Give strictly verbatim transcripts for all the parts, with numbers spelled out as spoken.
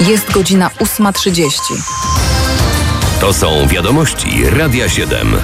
Jest godzina ósma trzydzieści. To są wiadomości Radia siedem.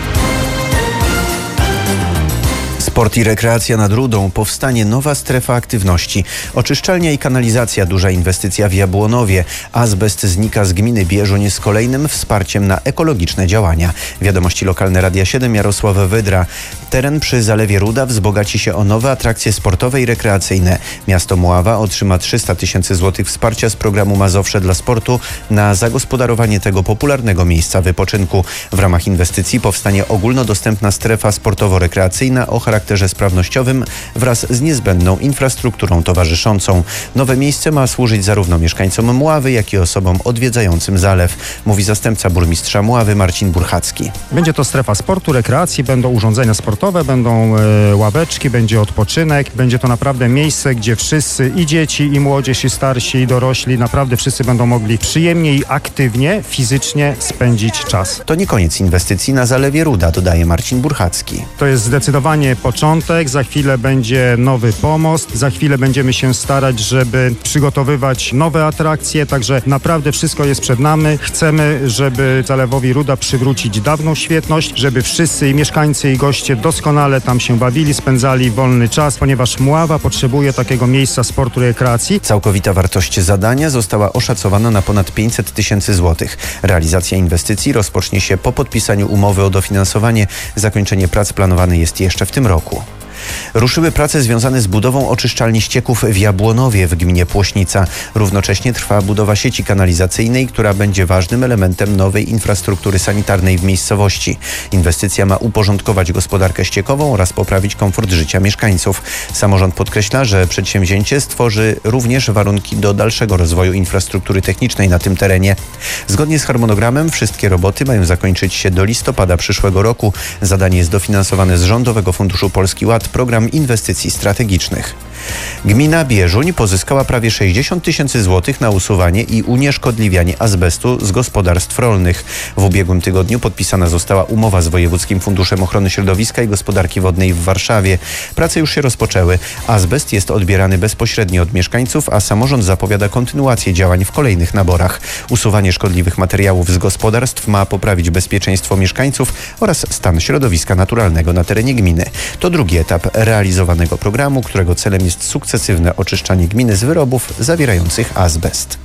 Sport i rekreacja nad Rudą. Powstanie nowa strefa aktywności. Oczyszczalnia i kanalizacja. Duża inwestycja w Jabłonowie. Azbest znika z gminy Bieżuń z kolejnym wsparciem na ekologiczne działania. Wiadomości lokalne Radia siedem. Jarosław Wydra. Teren przy Zalewie Ruda wzbogaci się o nowe atrakcje sportowe i rekreacyjne. Miasto Mława otrzyma trzysta tysięcy złotych wsparcia z programu Mazowsze dla sportu na zagospodarowanie tego popularnego miejsca wypoczynku. W ramach inwestycji powstanie ogólnodostępna strefa sportowo-rekreacyjna o charakterze sprawnościowym wraz z niezbędną infrastrukturą towarzyszącą. Nowe miejsce ma służyć zarówno mieszkańcom Mławy, jak i osobom odwiedzającym zalew, mówi zastępca burmistrza Mławy Marcin Burchacki. Będzie to strefa sportu, rekreacji, będą urządzenia sportowe, będą e, ławeczki, będzie odpoczynek. Będzie to naprawdę miejsce, gdzie wszyscy, i dzieci, i młodzież, i starsi, i dorośli, naprawdę wszyscy będą mogli przyjemnie i aktywnie, fizycznie spędzić czas. To nie koniec inwestycji na Zalewie Ruda, dodaje Marcin Burchacki. To jest zdecydowanie początek, za chwilę będzie nowy pomost, za chwilę będziemy się starać, żeby przygotowywać nowe atrakcje, także naprawdę wszystko jest przed nami. Chcemy, żeby Zalewowi Ruda przywrócić dawną świetność, żeby wszyscy, i mieszkańcy, i goście doskonale tam się bawili, spędzali wolny czas, ponieważ Mława potrzebuje takiego miejsca sportu i rekreacji. Całkowita wartość zadania została oszacowana na ponad pięćset tysięcy złotych. Realizacja inwestycji rozpocznie się po podpisaniu umowy o dofinansowanie. Zakończenie prac planowane jest jeszcze w tym roku. Ruszyły prace związane z budową oczyszczalni ścieków w Jabłonowie w gminie Płośnica. Równocześnie trwa budowa sieci kanalizacyjnej, która będzie ważnym elementem nowej infrastruktury sanitarnej w miejscowości. Inwestycja ma uporządkować gospodarkę ściekową oraz poprawić komfort życia mieszkańców. Samorząd podkreśla, że przedsięwzięcie stworzy również warunki do dalszego rozwoju infrastruktury technicznej na tym terenie. Zgodnie z harmonogramem wszystkie roboty mają zakończyć się do listopada przyszłego roku. Zadanie jest dofinansowane z Rządowego Funduszu Polski Ład, program inwestycji strategicznych. Gmina Bieżuń pozyskała prawie sześćdziesiąt tysięcy złotych na usuwanie i unieszkodliwianie azbestu z gospodarstw rolnych. W ubiegłym tygodniu podpisana została umowa z Wojewódzkim Funduszem Ochrony Środowiska i Gospodarki Wodnej w Warszawie. Prace już się rozpoczęły. Azbest jest odbierany bezpośrednio od mieszkańców, a samorząd zapowiada kontynuację działań w kolejnych naborach. Usuwanie szkodliwych materiałów z gospodarstw ma poprawić bezpieczeństwo mieszkańców oraz stan środowiska naturalnego na terenie gminy. To drugi etap realizowanego programu, którego celem jest sukcesywne oczyszczanie gminy z wyrobów zawierających azbest.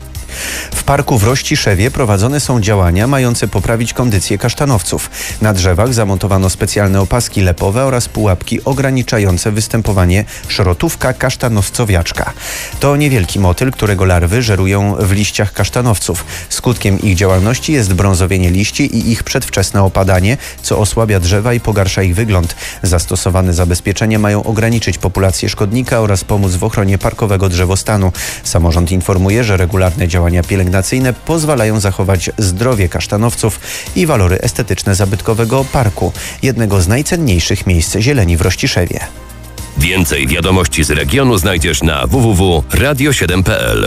W parku w Rościszewie prowadzone są działania mające poprawić kondycję kasztanowców. Na drzewach zamontowano specjalne opaski lepowe oraz pułapki ograniczające występowanie szrotówka kasztanowcowiaczka. To niewielki motyl, którego larwy żerują w liściach kasztanowców. Skutkiem ich działalności jest brązowienie liści i ich przedwczesne opadanie, co osłabia drzewa i pogarsza ich wygląd. Zastosowane zabezpieczenia mają ograniczyć populację szkodnika oraz pomóc w ochronie parkowego drzewostanu. Samorząd informuje, że regularne działania Działania pielęgnacyjne pozwalają zachować zdrowie kasztanowców i walory estetyczne zabytkowego parku, jednego z najcenniejszych miejsc zieleni w Rościszewie. Więcej wiadomości z regionu znajdziesz na w w w kropka radio siedem kropka p l.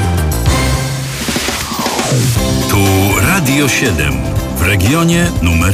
Tu Radio siedem w regionie numer